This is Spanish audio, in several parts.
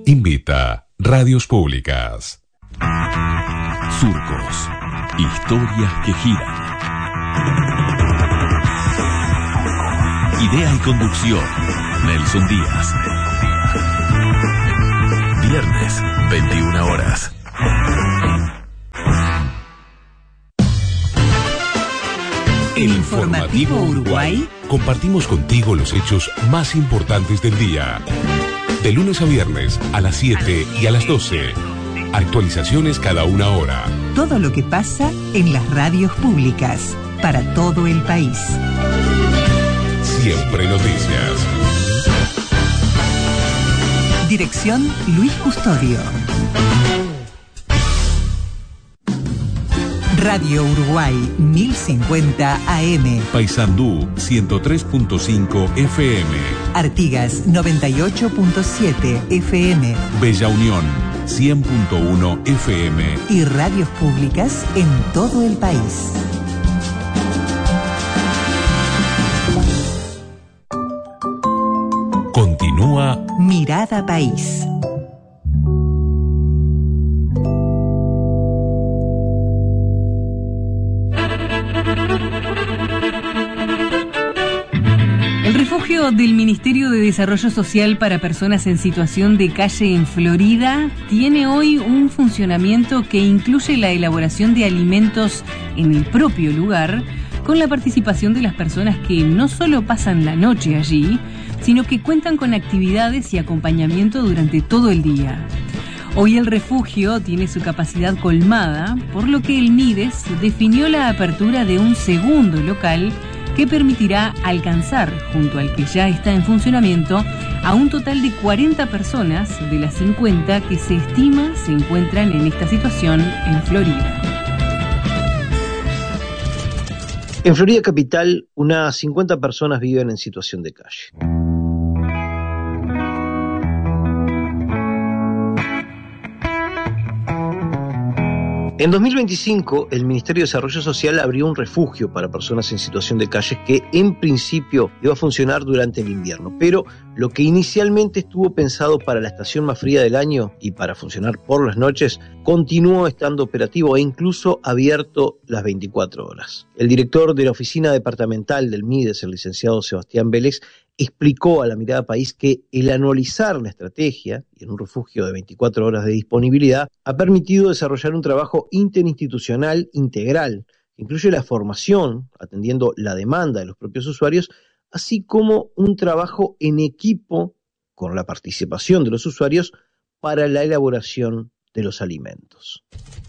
Invita Radios Públicas. Surcos. Historias que giran. Idea y conducción, Nelson Díaz. Viernes, 21 horas. El Informativo Uruguay. Compartimos contigo los hechos más importantes del día. De lunes a viernes a las 7 y a las 12. Actualizaciones cada una hora. Todo lo que pasa en las radios públicas para todo el país. Siempre noticias. Dirección Luis Custodio. Radio Uruguay 1050 AM. Paysandú 103.5 FM. Artigas 98.7 FM. Bella Unión 100.1 FM. Y radios públicas en todo el país. Continúa Mirada País. El refugio del Ministerio de Desarrollo Social para personas en situación de calle en Florida tiene hoy un funcionamiento que incluye la elaboración de alimentos en el propio lugar, con la participación de las personas que no solo pasan la noche allí, sino que cuentan con actividades y acompañamiento durante todo el día. Hoy el refugio tiene su capacidad colmada, por lo que el MIDES definió la apertura de un segundo local que permitirá alcanzar, junto al que ya está en funcionamiento, a un total de 40 personas de las 50 que se estima se encuentran en esta situación en Florida. En Florida capital, unas 50 personas viven en situación de calle. En 2025, el Ministerio de Desarrollo Social abrió un refugio para personas en situación de calle que en principio iba a funcionar durante el invierno, pero lo que inicialmente estuvo pensado para la estación más fría del año y para funcionar por las noches, continuó estando operativo e incluso abierto las 24 horas. El director de la oficina departamental del MIDES, el licenciado Sebastián Vélez, explicó a la Mirada País que el anualizar la estrategia y en un refugio de 24 horas de disponibilidad ha permitido desarrollar un trabajo interinstitucional integral que incluye la formación, atendiendo la demanda de los propios usuarios, así como un trabajo en equipo con la participación de los usuarios para la elaboración de los alimentos.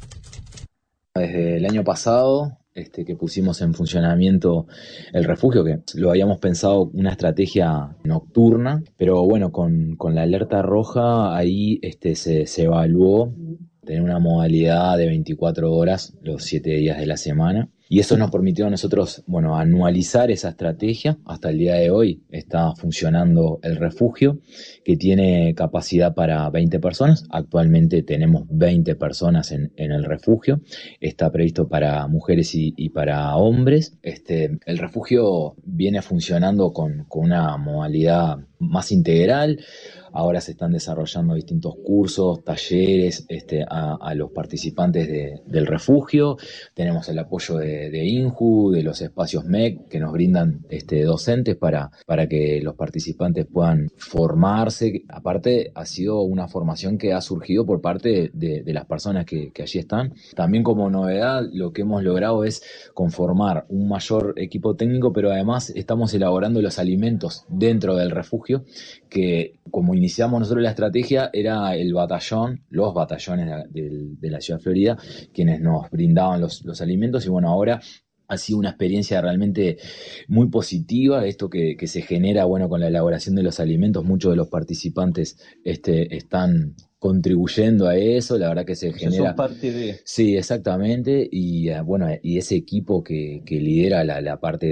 Desde el año pasado que pusimos en funcionamiento el refugio, que lo habíamos pensado una estrategia nocturna, pero bueno, con la alerta roja ahí se evaluó tener una modalidad de 24 horas los 7 días de la semana. Y eso nos permitió a nosotros, anualizar esa estrategia. Hasta el día de hoy está funcionando el refugio, que tiene capacidad para 20 personas. Actualmente tenemos 20 personas en el refugio. Está previsto para mujeres y para hombres. El refugio viene funcionando con una modalidad más integral. Ahora se están desarrollando distintos cursos, talleres a los participantes del refugio. Tenemos el apoyo de INJU, de los espacios MEC, que nos brindan docentes para que los participantes puedan formarse. Aparte, ha sido una formación que ha surgido por parte de las personas que allí están. También como novedad, lo que hemos logrado es conformar un mayor equipo técnico, pero además estamos elaborando los alimentos dentro del refugio, que como iniciamos nosotros la estrategia, era los batallones de la ciudad de Florida, quienes nos brindaban los alimentos, y ahora ha sido una experiencia realmente muy positiva, esto que se genera, con la elaboración de los alimentos. Muchos de los participantes están contribuyendo a eso, la verdad que se genera... Son parte de... Sí, exactamente, y ese equipo que lidera la parte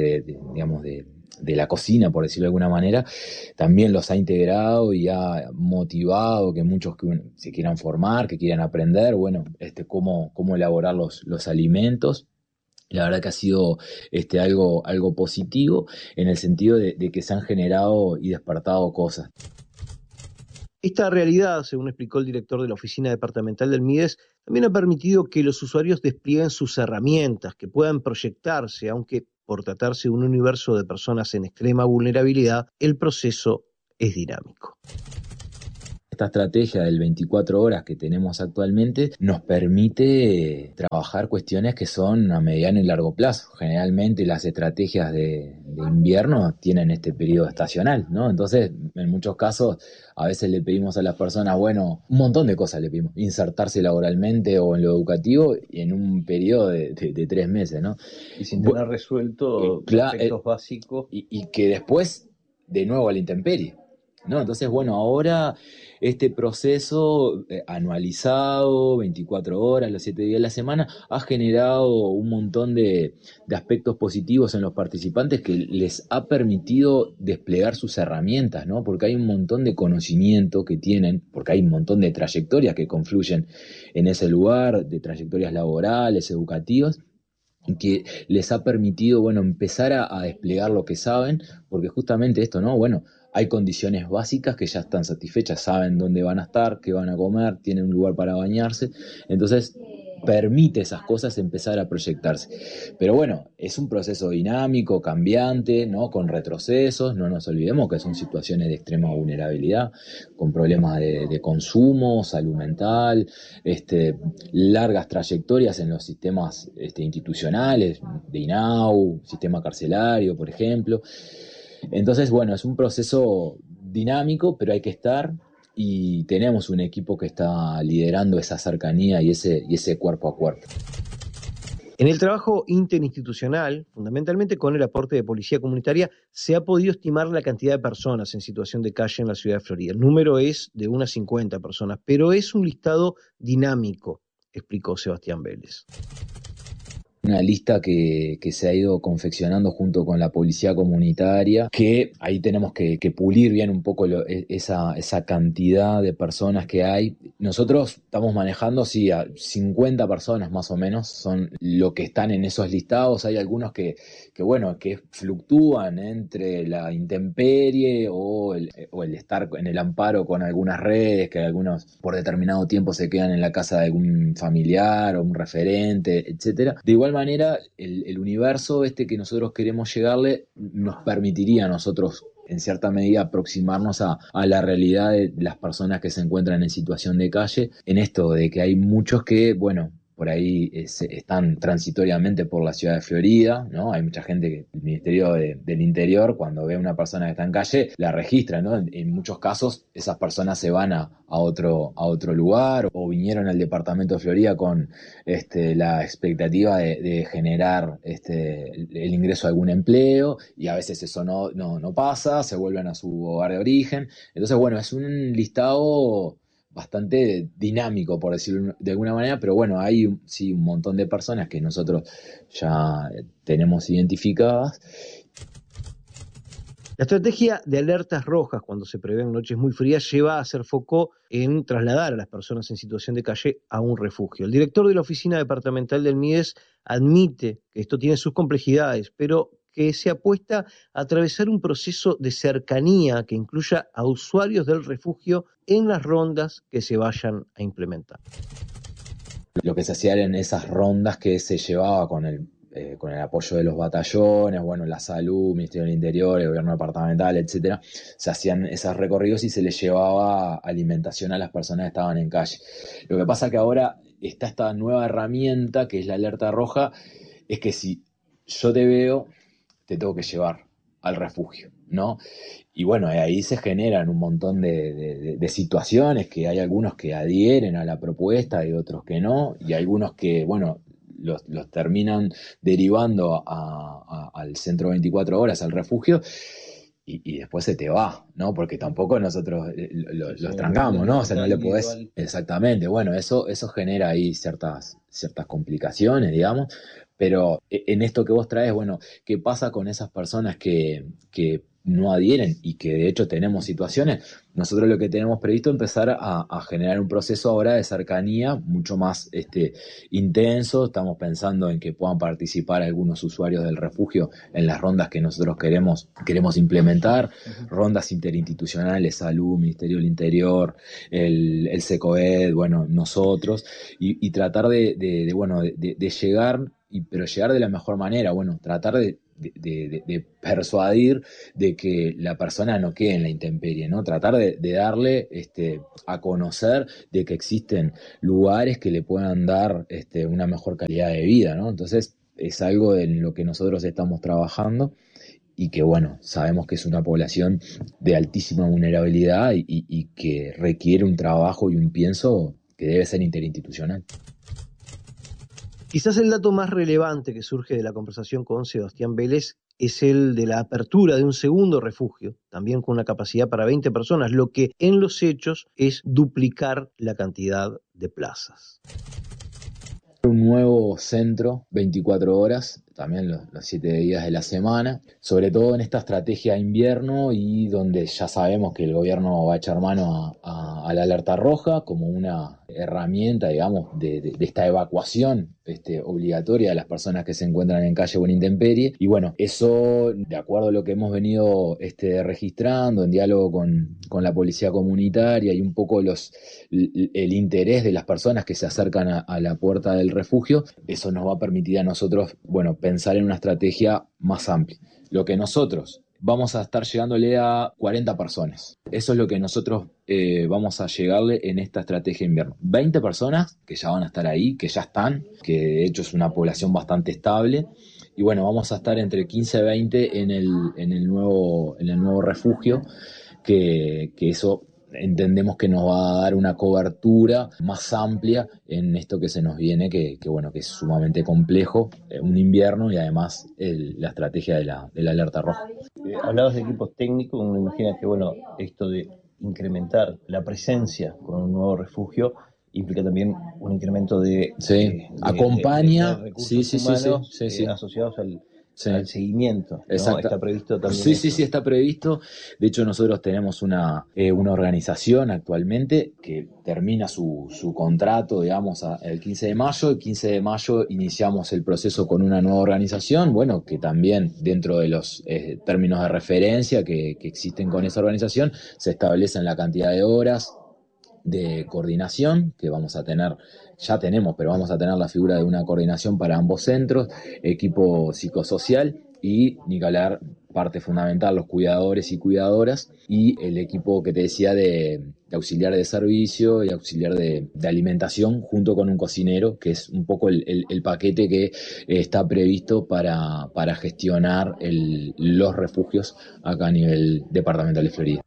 de la cocina, por decirlo de alguna manera, también los ha integrado y ha motivado que muchos que se quieran formar, que quieran aprender, cómo elaborar los alimentos. La verdad que ha sido algo positivo en el sentido de que se han generado y despertado cosas. Esta realidad, según explicó el director de la oficina departamental del MIDES, también ha permitido que los usuarios desplieguen sus herramientas, que puedan proyectarse, aunque por tratarse de un universo de personas en extrema vulnerabilidad, el proceso es dinámico. Esta estrategia del 24 horas que tenemos actualmente nos permite trabajar cuestiones que son a mediano y largo plazo. Generalmente las estrategias de invierno tienen este periodo estacional, ¿no? Entonces, en muchos casos, a veces le pedimos a las personas, bueno, un montón de cosas le pedimos, insertarse laboralmente o en lo educativo en un periodo de 3 meses, ¿no? Y sin tener resuelto aspectos básicos. Y que después, de nuevo a la intemperie, ¿no? Entonces, bueno, ahora este proceso anualizado, 24 horas, los 7 días de la semana, ha generado un montón de aspectos positivos en los participantes que les ha permitido desplegar sus herramientas, ¿no? Porque hay un montón de conocimiento que tienen, porque hay un montón de trayectorias que confluyen en ese lugar, de trayectorias laborales, educativas, que les ha permitido, bueno, empezar a desplegar lo que saben, porque justamente esto, ¿no? Bueno, hay condiciones básicas que ya están satisfechas, saben dónde van a estar, qué van a comer, tienen un lugar para bañarse, entonces permite esas cosas empezar a proyectarse. Pero bueno, es un proceso dinámico, cambiante, ¿no? Con retrocesos, no nos olvidemos que son situaciones de extrema vulnerabilidad, con problemas de consumo, salud mental, largas trayectorias en los sistemas institucionales, de INAU, sistema carcelario, por ejemplo. Entonces, bueno, es un proceso dinámico, pero hay que estar, y tenemos un equipo que está liderando esa cercanía y ese cuerpo a cuerpo. En el trabajo interinstitucional, fundamentalmente con el aporte de policía comunitaria, se ha podido estimar la cantidad de personas en situación de calle en la ciudad de Florida. El número es de unas 50 personas, pero es un listado dinámico, explicó Sebastián Vélez. Una lista que se ha ido confeccionando junto con la policía comunitaria, que ahí tenemos que pulir bien un poco esa cantidad de personas que hay. Nosotros estamos manejando, sí, a 50 personas más o menos, son lo que están en esos listados. Hay algunos que fluctúan entre la intemperie o el estar en el amparo con algunas redes, que algunos por determinado tiempo se quedan en la casa de algún familiar o un referente, etcétera. De igual manera, el universo que nosotros queremos llegarle nos permitiría a nosotros, en cierta medida, aproximarnos a la realidad de las personas que se encuentran en situación de calle, en esto de que hay muchos que, bueno, por ahí están transitoriamente por la ciudad de Florida, ¿no? Hay mucha gente que el Ministerio del Interior, cuando ve a una persona que está en calle, la registra, ¿no? En muchos casos, esas personas se van a otro lugar, o vinieron al departamento de Florida con la expectativa de generar el ingreso a algún empleo, y a veces eso no pasa, se vuelven a su hogar de origen. Entonces, bueno, es un listado bastante dinámico, por decirlo de alguna manera, pero bueno, hay un montón de personas que nosotros ya tenemos identificadas. La estrategia de alertas rojas cuando se prevén noches muy frías lleva a hacer foco en trasladar a las personas en situación de calle a un refugio. El director de la oficina departamental del MIDES admite que esto tiene sus complejidades, pero que se apuesta a atravesar un proceso de cercanía que incluya a usuarios del refugio en las rondas que se vayan a implementar. Lo que se hacía en esas rondas que se llevaba con el apoyo de los batallones, bueno, la salud, Ministerio del Interior, el gobierno departamental, etcétera, se hacían esos recorridos y se les llevaba alimentación a las personas que estaban en calle. Lo que pasa que ahora está esta nueva herramienta que es la alerta roja, es que si yo te veo, te tengo que llevar al refugio, ¿no? Y bueno, ahí se generan un montón de situaciones, que hay algunos que adhieren a la propuesta y otros que no, y algunos que, bueno, los terminan derivando al centro 24 horas, al refugio, y después se te va, ¿no? Porque tampoco nosotros los trancamos, ¿no? O sea, no le podés... Exactamente, bueno, eso genera ahí ciertas complicaciones, digamos, pero en esto que vos traes, bueno, ¿qué pasa con esas personas que no adhieren y que de hecho tenemos situaciones, nosotros lo que tenemos previsto es empezar a generar un proceso ahora de cercanía mucho más intenso. Estamos pensando en que puedan participar algunos usuarios del refugio en las rondas que nosotros queremos implementar, rondas interinstitucionales, salud, Ministerio del Interior, el SECOED, bueno, nosotros, y tratar de llegar, pero llegar de la mejor manera, bueno, tratar de persuadir de que la persona no quede en la intemperie, ¿no? Tratar de darle a conocer de que existen lugares que le puedan dar una mejor calidad de vida, ¿no? Entonces es algo en lo que nosotros estamos trabajando y que, bueno, sabemos que es una población de altísima vulnerabilidad y que requiere un trabajo y un pienso que debe ser interinstitucional. Quizás el dato más relevante que surge de la conversación con Sebastián Vélez es el de la apertura de un segundo refugio, también con una capacidad para 20 personas, lo que en los hechos es duplicar la cantidad de plazas. Un nuevo centro, 24 horas, también los 7 días de la semana, sobre todo en esta estrategia de invierno y donde ya sabemos que el gobierno va a echar mano a la alerta roja como una herramienta, digamos, de esta evacuación obligatoria de las personas que se encuentran en calle o en intemperie. Y bueno, eso, de acuerdo a lo que hemos venido registrando en diálogo con la policía comunitaria y un poco el interés de las personas que se acercan a la puerta del refugio, eso nos va a permitir a nosotros, bueno, pensar en una estrategia más amplia. Lo que nosotros vamos a estar llegándole a 40 personas. Eso es lo que nosotros vamos a llegarle en esta estrategia de invierno. 20 personas que ya van a estar ahí, que ya están, que de hecho es una población bastante estable. Y bueno, vamos a estar entre 15 y 20 en el nuevo refugio, que eso entendemos que nos va a dar una cobertura más amplia en esto que se nos viene, que es sumamente complejo, un invierno y además la estrategia de la alerta roja. Hablabas de equipos técnicos, uno imagina que esto de incrementar la presencia con un nuevo refugio implica también un incremento de recursos humanos asociados al seguimiento, ¿no? ¿Está previsto también? Sí, está previsto. De hecho, nosotros tenemos una organización actualmente que termina su contrato, digamos, el 15 de mayo. El 15 de mayo iniciamos el proceso con una nueva organización, bueno, que también dentro de los términos de referencia que existen con esa organización, se establecen la cantidad de horas de coordinación que vamos a tener, ya tenemos, pero vamos a tener la figura de una coordinación para ambos centros, equipo psicosocial y, ni que hablar, parte fundamental, los cuidadores y cuidadoras, y el equipo que te decía de auxiliar de servicio y auxiliar de alimentación, junto con un cocinero, que es un poco el paquete que está previsto para gestionar los refugios acá a nivel departamental de Florida.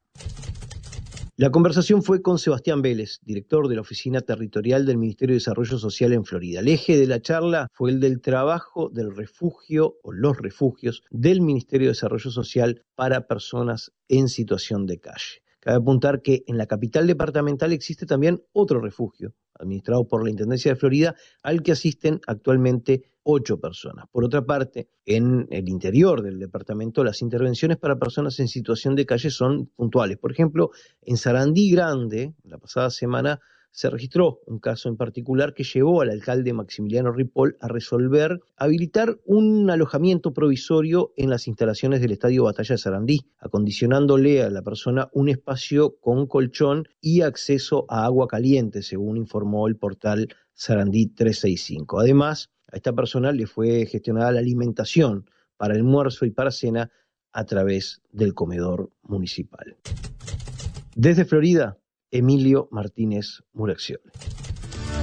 La conversación fue con Sebastián Vélez, director de la Oficina Territorial del Ministerio de Desarrollo Social en Florida. El eje de la charla fue el del trabajo del refugio o los refugios del Ministerio de Desarrollo Social para personas en situación de calle. Cabe apuntar que en la capital departamental existe también otro refugio, administrado por la Intendencia de Florida, al que asisten actualmente 8 personas. Por otra parte, en el interior del departamento, las intervenciones para personas en situación de calle son puntuales. Por ejemplo, en Sarandí Grande, la pasada semana, se registró un caso en particular que llevó al alcalde Maximiliano Ripoll a habilitar un alojamiento provisorio en las instalaciones del Estadio Batalla de Sarandí, acondicionándole a la persona un espacio con colchón y acceso a agua caliente, según informó el portal Sarandí 365. Además, a esta persona le fue gestionada la alimentación para almuerzo y para cena a través del comedor municipal. Desde Florida, Emilio Martínez Muraxiole.